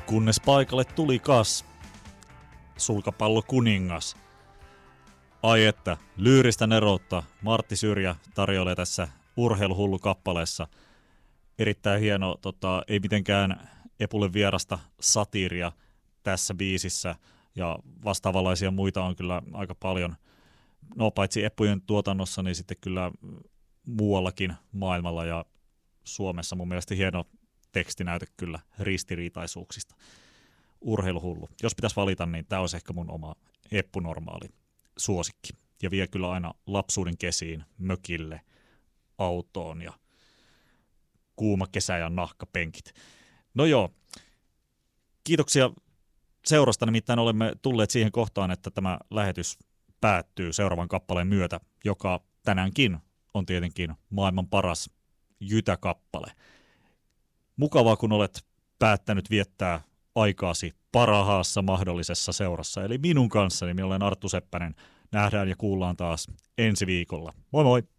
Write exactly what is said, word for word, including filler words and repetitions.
Kunnes paikalle tuli kas sulkapallo kuningas. Ai että, lyyristä neroutta Martti Syrjä tarjoilee tässä Urheiluhullu kappaleessa. Erittäin hieno, tota, ei mitenkään Epulle vierasta satiiria tässä biisissä. Ja vastaavanlaisia muita on kyllä aika paljon. No paitsi Epujen tuotannossa, niin sitten kyllä muuallakin maailmalla ja Suomessa mun mielestä hieno tekstinäyte kyllä ristiriitaisuuksista. Urheiluhullu. Jos pitäisi valita, niin tämä olisi ehkä mun oma Eppu-normaali suosikki. Ja vie kyllä aina lapsuuden kesiin, mökille, autoon ja kuuma kesä ja nahkapenkit. No joo, kiitoksia seurasta, nimittäin olemme tulleet siihen kohtaan, että tämä lähetys päättyy seuraavan kappaleen myötä, joka tänäänkin on tietenkin maailman paras jytäkappale. Mukavaa, kun olet päättänyt viettää aikaasi parhaassa mahdollisessa seurassa, eli minun kanssani. Minä olen Arttu Seppänen. Nähdään ja kuullaan taas ensi viikolla. Moi moi!